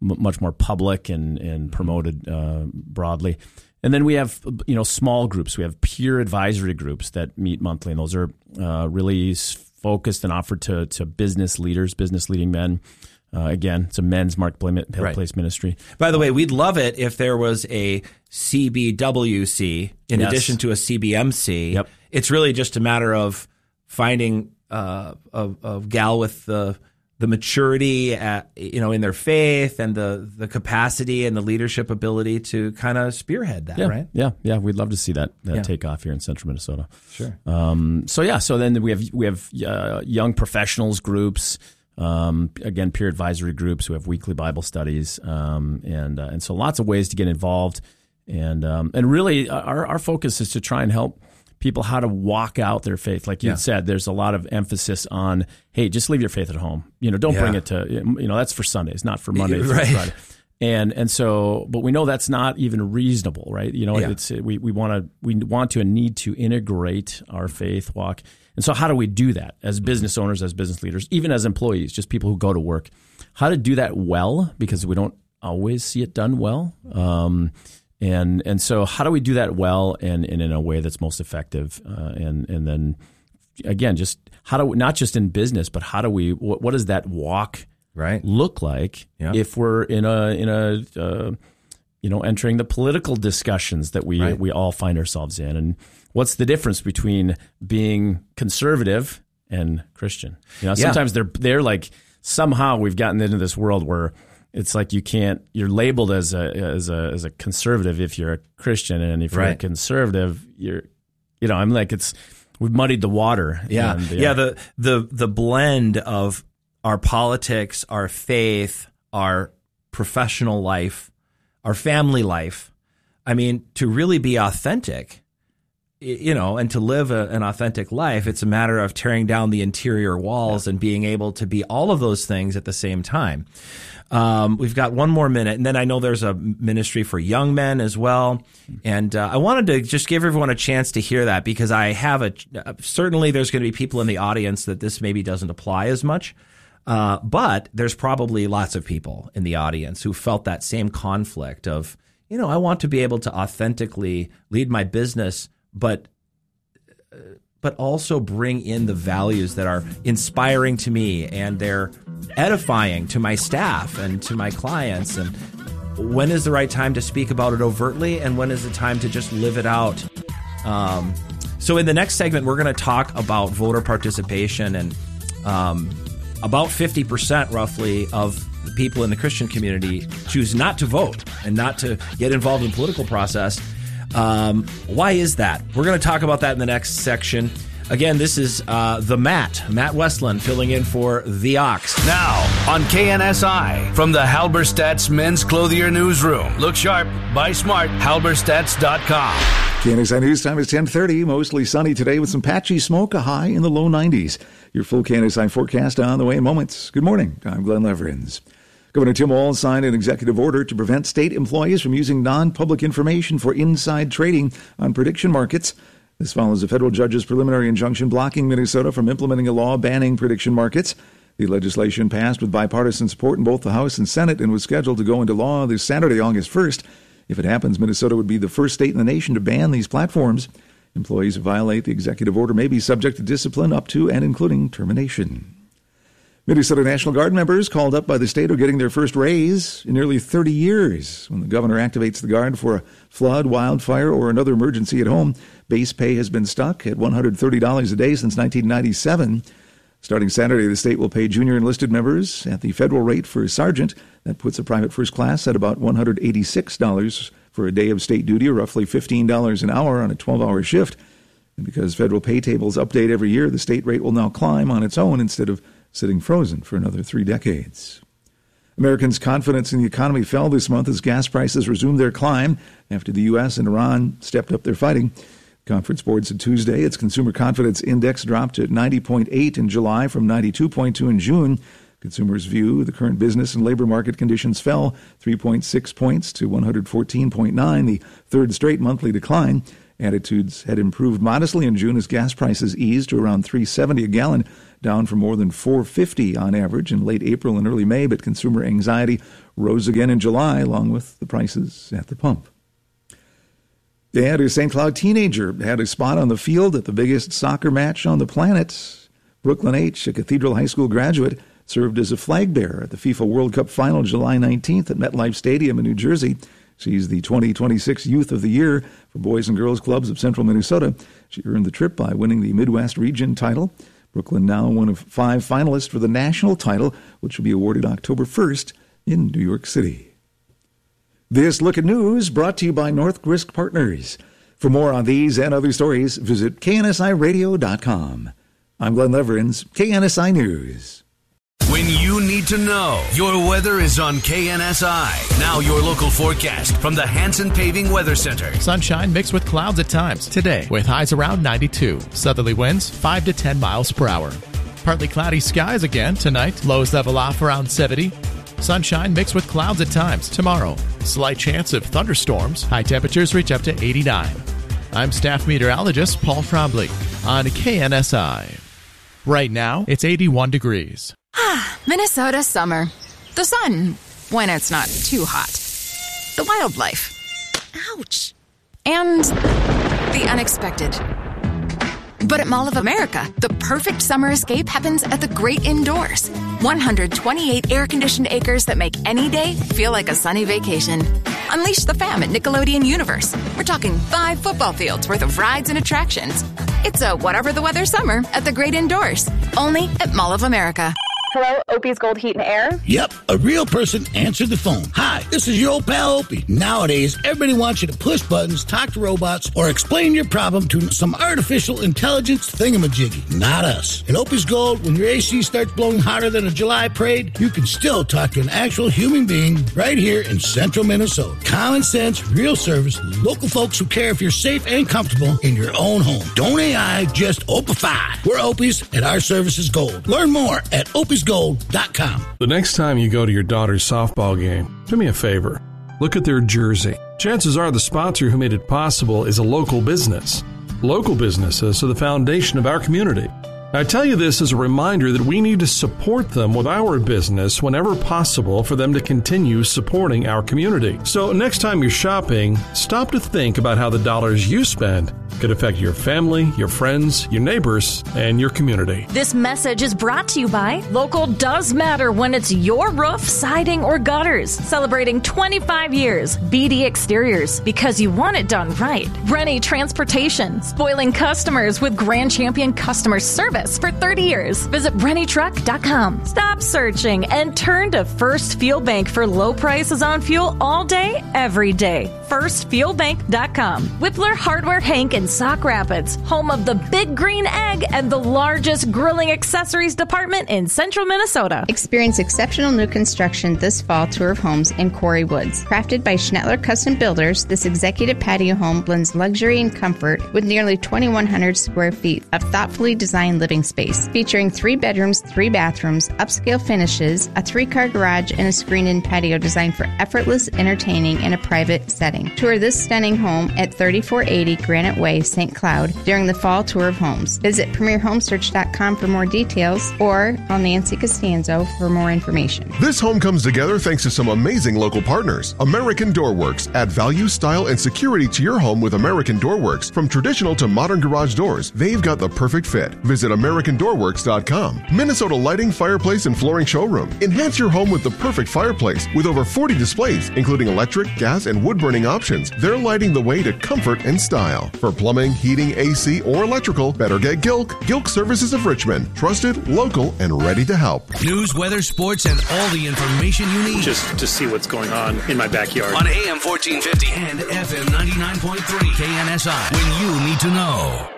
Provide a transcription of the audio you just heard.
much more public and promoted broadly. And then we have, small groups. We have peer advisory groups that meet monthly, and those are really focused and offered to business leaders, business leading men. Again, it's a men's marketplace ministry. By the way, we'd love it if there was a CBWC in addition to a CBMC. Yep. It's really just a matter of finding a gal with the maturity in their faith and the capacity and the leadership ability to kind of spearhead that, right? Yeah. We'd love to see that take off here in Central Minnesota. Sure. So then we have young professionals groups. Again, peer advisory groups who have weekly Bible studies, and so lots of ways to get involved, and really our focus is to try and help people how to walk out their faith. Like you had said, there's a lot of emphasis on, hey, just leave your faith at home. Don't bring it to, that's for Sundays, not for Monday, right. Friday. And so, but we know that's not even reasonable, right? It's we want to and need to integrate our faith walk. And so how do we do that as business owners, as business leaders, even as employees, just people who go to work? How to do that well, because we don't always see it done well. And so how do we do that well and in a way that's most effective? And then again, just how do not just in business, but how do we what does that walk look like if we're in a entering the political discussions that we all find ourselves in? And what's the difference between being conservative and Christian? Sometimes they're like, somehow we've gotten into this world where it's like you're labeled as a conservative if you're a Christian, and if you're a conservative, I'm like, we've muddied the water. Yeah. And, the blend of our politics, our faith, our professional life, our family life. I mean, to really be authentic, and to live an authentic life, it's a matter of tearing down the interior walls and being able to be all of those things at the same time. We've got one more minute, and then I know there's a ministry for young men as well. And I wanted to just give everyone a chance to hear that, because I have certainly there's going to be people in the audience that this maybe doesn't apply as much. But there's probably lots of people in the audience who felt that same conflict of, I want to be able to authentically lead my business, but also bring in the values that are inspiring to me and they're edifying to my staff and to my clients. And when is the right time to speak about it overtly, and when is the time to just live it out? So in the next segment, we're going to talk about voter participation, and about 50% roughly of the people in the Christian community choose not to vote and not to get involved in the political process. Why is that? We're going to talk about that in the next section. Again, this is Matt Westland filling in for The Ox. Now on KNSI from the Halberstadt's Men's Clothier Newsroom. Look sharp, buy smart, halberstadts.com. KNSI News Time is 10:30. Mostly sunny today with some patchy smoke, a high in the low 90s. Your full KNSI forecast on the way in moments. Good morning. I'm Glenn Leverins. Governor Tim Walz signed an executive order to prevent state employees from using non-public information for inside trading on prediction markets. This follows a federal judge's preliminary injunction blocking Minnesota from implementing a law banning prediction markets. The legislation passed with bipartisan support in both the House and Senate and was scheduled to go into law this Saturday, August 1st. If it happens, Minnesota would be the first state in the nation to ban these platforms. Employees who violate the executive order may be subject to discipline up to and including termination. Minnesota National Guard members called up by the state are getting their first raise in nearly 30 years. When the governor activates the Guard for a flood, wildfire, or another emergency at home, base pay has been stuck at $130 a day since 1997. Starting Saturday, the state will pay junior enlisted members at the federal rate for a sergeant. That puts a private first class at about $186 for a day of state duty, or roughly $15 an hour on a 12-hour shift. And because federal pay tables update every year, the state rate will now climb on its own instead of sitting frozen for another 3 decades. Americans' confidence in the economy fell this month as gas prices resumed their climb after the U.S. and Iran stepped up their fighting. Conference Board said Tuesday its consumer confidence index dropped to 90.8 in July from 92.2 in June. Consumers' view the current business and labor market conditions fell 3.6 points to 114.9, the third straight monthly decline. Attitudes had improved modestly in June as gas prices eased to around $3.70 a gallon, down from more than $4.50 on average in late April and early May, but consumer anxiety rose again in July, along with the prices at the pump. And a St. Cloud teenager had a spot on the field at the biggest soccer match on the planet. Brooklyn H., a Cathedral High School graduate, served as a flag bearer at the FIFA World Cup final July 19th at MetLife Stadium in New Jersey. She's the 2026 Youth of the Year for Boys and Girls Clubs of Central Minnesota. She earned the trip by winning the Midwest Region title. Brooklyn now one of 5 finalists for the national title, which will be awarded October 1st in New York City. This Look at News brought to you by North Risk Partners. For more on these and other stories, visit KNSIRadio.com. I'm Glenn Leverins, KNSI News. When you need to know, your weather is on KNSI. Now your local forecast from the Hanson Paving Weather Center. Sunshine mixed with clouds at times today with highs around 92. Southerly winds 5 to 10 miles per hour. Partly cloudy skies again tonight. Lows level off around 70. Sunshine mixed with clouds at times tomorrow. Slight chance of thunderstorms. High temperatures reach up to 89. I'm staff meteorologist Paul Frombley on KNSI. Right now, it's 81 degrees. Minnesota summer. The sun, when it's not too hot. The wildlife. Ouch. And the unexpected. But at Mall of America, the perfect summer escape happens at the great indoors. 128 air-conditioned acres that make any day feel like a sunny vacation. Unleash the fam at Nickelodeon Universe. We're talking 5 football fields worth of rides and attractions. It's a whatever the weather summer at the great indoors. Only at Mall of America. Hello, Opie's Gold Heat and Air? Yep, a real person answered the phone. Hi, this is your old pal Opie. Nowadays, everybody wants you to push buttons, talk to robots, or explain your problem to some artificial intelligence thingamajiggy. Not us. At Opie's Gold, when your AC starts blowing hotter than a July parade, you can still talk to an actual human being right here in central Minnesota. Common sense, real service, local folks who care if you're safe and comfortable in your own home. Don't AI, just Opify. We're Opie's and our service is gold. Learn more at opiesgold.com. The next time you go to your daughter's softball game, do me a favor. Look at their jersey. Chances are the sponsor who made it possible is a local business. Local businesses are the foundation of our community. I tell you this as a reminder that we need to support them with our business whenever possible for them to continue supporting our community. So next time you're shopping, stop to think about how the dollars you spend could affect your family, your friends, your neighbors, and your community. This message is brought to you by Local Does Matter when it's your roof, siding, or gutters. Celebrating 25 years. BD Exteriors, because you want it done right. Rennie Transportation, spoiling customers with Grand Champion customer service for 30 years. Visit RennieTruck.com. Stop searching and turn to First Fuel Bank for low prices on fuel all day, every day. FirstFuelBank.com. Whippler Hardware Hank in Sauk Rapids, home of the Big Green Egg and the largest grilling accessories department in central Minnesota. Experience exceptional new construction this fall tour of homes in Quarry Woods. Crafted by Schnettler Custom Builders, this executive patio home blends luxury and comfort with nearly 2,100 square feet of thoughtfully designed living space, featuring 3 bedrooms, 3 bathrooms, upscale finishes, a 3-car garage, and a screened-in patio designed for effortless entertaining in a private setting. Tour this stunning home at 3480 Granite Way, St. Cloud during the fall tour of homes. Visit PremierHomesearch.com for more details or call Nancy Costanzo for more information. This home comes together thanks to some amazing local partners. American Door Works. Add value, style, and security to your home with American Door Works. From traditional to modern garage doors, they've got the perfect fit. Visit AmericanDoorWorks.com. Minnesota Lighting, Fireplace, and Flooring Showroom. Enhance your home with the perfect fireplace with over 40 displays, including electric, gas, and wood-burning options. They're lighting the way to comfort and style. For plumbing, heating, AC, or electrical, better get Gilk. Gilk Services of Richmond. Trusted, local, and ready to help. News, weather, sports, and all the information you need. Just to see what's going on in my backyard. On AM 1450 and FM 99.3 KNSI. When you need to know.